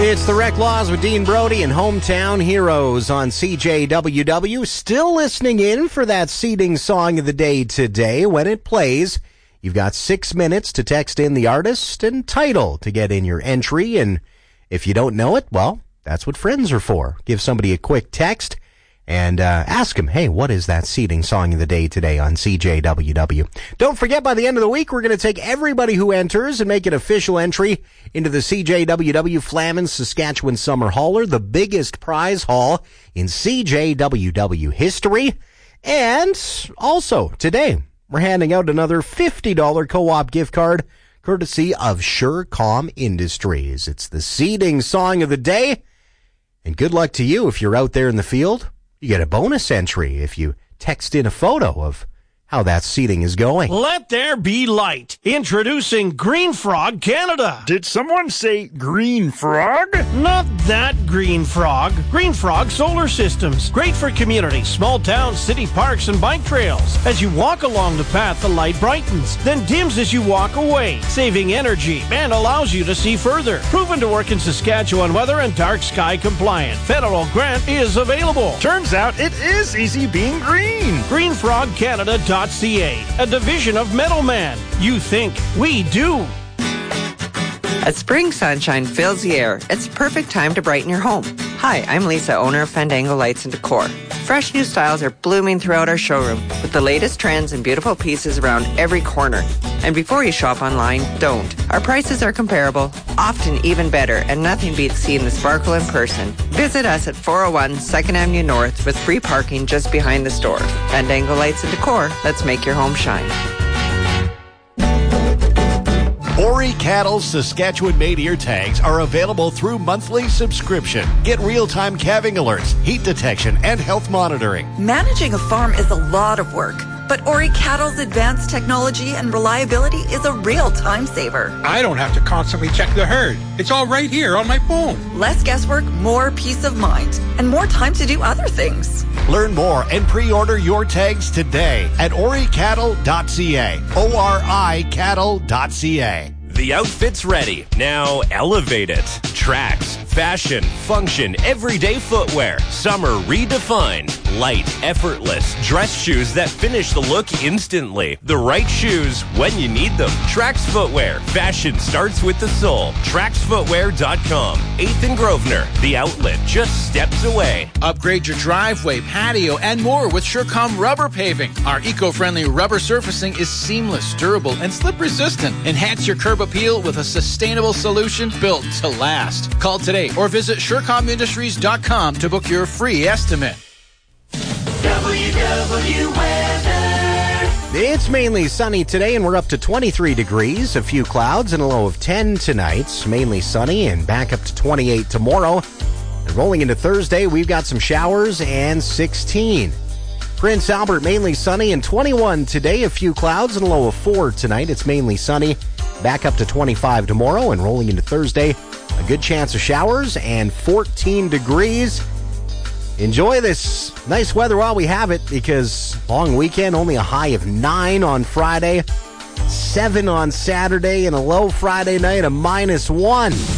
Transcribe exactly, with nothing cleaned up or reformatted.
It's the Rec Laws with Dean Brody and Hometown Heroes on C J W W. Still listening in for that seeding song of the day today. When it plays, you've got six minutes to text in the artist and title to get in your entry. And if you don't know it, well, that's what friends are for. Give somebody a quick text and uh, ask them, hey, what is that seeding song of the day today on C J W W? Don't forget, by the end of the week, we're going to take everybody who enters and make an official entry into the C J W W Flamin Saskatchewan Summer Hauler, the biggest prize haul in C J W W history. And also, today, we're handing out another fifty dollars co-op gift card courtesy of Surecom Industries. It's the seeding song of the day. And good luck to you if you're out there in the field. You get a bonus entry if you text in a photo of how that seeding is going. Let there be light. Introducing Green Frog Canada. Did someone say Green Frog? Not that Green Frog. Green Frog Solar Systems. Great for communities, small towns, city parks, and bike trails. As you walk along the path, the light brightens, then dims as you walk away, saving energy and allows you to see further. Proven to work in Saskatchewan weather and dark sky compliant. Federal grant is available. Turns out it is easy being green. green frog canada dot c a, a division of Meadowman. You think, we do. As spring sunshine fills the air, it's the perfect time to brighten your home. Hi, I'm Lisa, owner of Fandango Lights and Decor. Fresh new styles are blooming throughout our showroom with the latest trends and beautiful pieces around every corner. And before you shop online, don't. Our prices are comparable, often even better, and nothing beats seeing the sparkle in person. Visit us at four oh one second Avenue North with free parking just behind the store. Fandango Lights and Decor, let's make your home shine. Ori Cattle's Saskatchewan-made ear tags are available through monthly subscription. Get real-time calving alerts, heat detection, and health monitoring. Managing a farm is a lot of work, but Ori Cattle's advanced technology and reliability is a real time saver. I don't have to constantly check the herd. It's all right here on my phone. Less guesswork, more peace of mind, and more time to do other things. Learn more and pre-order your tags today at ori cattle dot c a. O R I cattle dot c a. The outfit's ready. Now elevate it. Tracks, fashion, function, everyday footwear. Summer redefined. Light, effortless. Dress shoes that finish the look instantly. The right shoes when you need them. Trax Footwear. Fashion starts with the soul. trax footwear dot com. eighth and Grosvenor. The outlet just steps away. Upgrade your driveway, patio, and more with Surecom Rubber Paving. Our eco-friendly rubber surfacing is seamless, durable, and slip-resistant. Enhance your curb appeal with a sustainable solution built to last. Call today or visit surecom industries dot com to book your free estimate. W W weather. It's mainly sunny today, and we're up to twenty-three degrees, a few clouds, and a low of ten tonight. Mainly sunny and back up to twenty-eight tomorrow. And rolling into Thursday, we've got some showers and sixteen. Prince Albert, mainly sunny and twenty-one today, a few clouds, and a low of four tonight. It's mainly sunny, back up to twenty-five tomorrow, and rolling into Thursday, a good chance of showers and fourteen degrees. Enjoy this nice weather while we have it, because long weekend, only a high of nine on Friday, seven on Saturday, and a low Friday night of minus one.